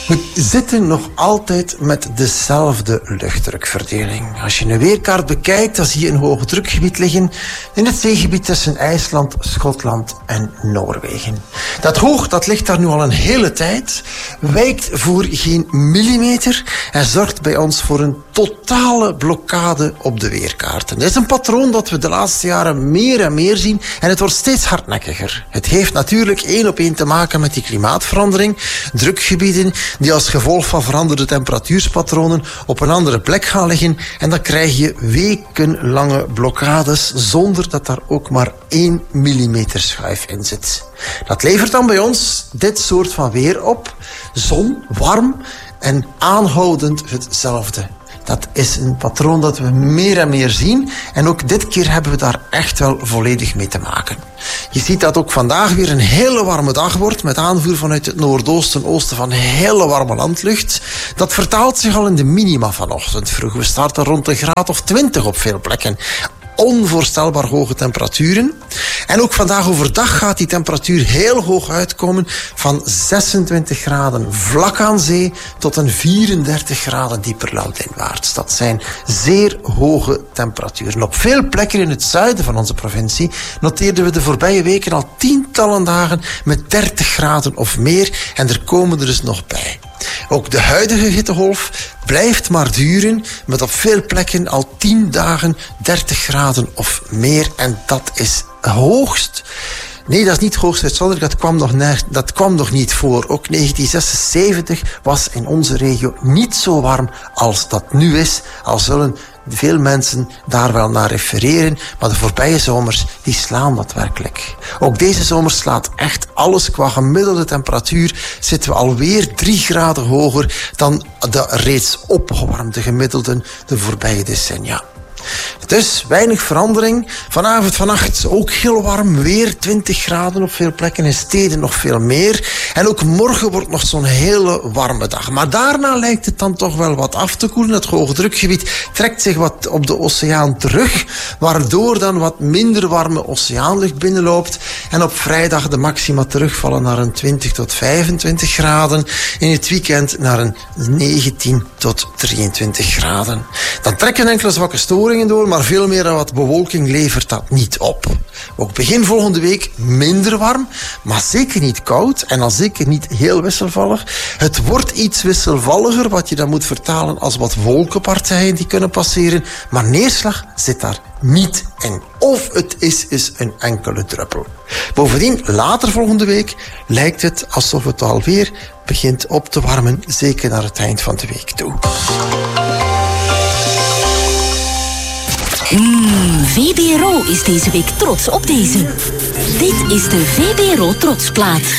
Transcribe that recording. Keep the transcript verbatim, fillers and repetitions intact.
We zitten nog altijd met dezelfde luchtdrukverdeling. Als je een weerkaart bekijkt, dan zie je een hoog drukgebied liggen in het zeegebied tussen IJsland, Schotland en Noorwegen. Dat hoog, dat ligt daar nu al een hele tijd, wijkt voor geen millimeter en zorgt bij ons voor een totale blokkade op de weerkaarten. Dat is een patroon dat we de laatste jaren meer en meer zien en het wordt steeds hardnekkiger. Het heeft natuurlijk één op één te maken met die klimaatverandering, drukgebieden die als gevolg van veranderde temperatuurspatronen op een andere plek gaan liggen en dan krijg je wekenlange blokkades zonder dat daar ook maar één millimeter schuif in zit. Dat levert dan bij ons dit soort van weer op. Zon, warm en aanhoudend hetzelfde. Dat is een patroon dat we meer en meer zien. En ook dit keer hebben we daar echt wel volledig mee te maken. Je ziet dat ook vandaag weer een hele warme dag wordt, met aanvoer vanuit het noordoosten, oosten van hele warme landlucht. Dat vertaalt zich al in de minima vanochtend vroeg. We starten rond een graad of twintig op veel plekken. Onvoorstelbaar hoge temperaturen. En ook vandaag overdag gaat die temperatuur heel hoog uitkomen, van zesentwintig graden vlak aan zee tot een vierendertig graden dieper landinwaarts. Dat zijn zeer hoge temperaturen. Op veel plekken in het zuiden van onze provincie noteerden we de voorbije weken al tientallen dagen met dertig graden of meer en er komen er dus nog bij. Ook de huidige hittegolf blijft maar duren, met op veel plekken al tien dagen dertig graden of meer. En dat is hoogst. Nee, dat is niet hoogst uitzonderlijk, dat kwam nog, ne- dat kwam nog niet voor. Ook negentien zesenzeventig was in onze regio niet zo warm als dat nu is, al zullen veel mensen daar wel naar refereren, maar de voorbije zomers, die slaan dat werkelijk. Ook deze zomer slaat echt alles. Qua gemiddelde temperatuur zitten we alweer drie graden hoger dan de reeds opgewarmde gemiddelden de voorbije decennia. Dus weinig verandering. Vanavond, vannacht ook heel warm weer. twintig graden op veel plekken, in steden nog veel meer. En ook morgen wordt nog zo'n hele warme dag. Maar daarna lijkt het dan toch wel wat af te koelen. Het hoge drukgebied trekt zich wat op de oceaan terug, waardoor dan wat minder warme oceaanlucht binnenloopt. En op vrijdag de maxima terugvallen naar een twintig tot vijfentwintig graden. In het weekend naar een negentien tot drieëntwintig graden. Dan trekken enkele zwakke storingen door, maar veel meer dan wat bewolking levert dat niet op. Ook begin volgende week minder warm, maar zeker niet koud en al zeker niet heel wisselvallig. Het wordt iets wisselvalliger, wat je dan moet vertalen als wat wolkenpartijen die kunnen passeren, maar neerslag zit daar niet in. Of het is, is een enkele druppel. Bovendien, later volgende week lijkt het alsof het alweer begint op te warmen, zeker naar het eind van de week toe. Hmm, V B R O is deze week trots op deze. Dit is de V B R O Trotsplaat.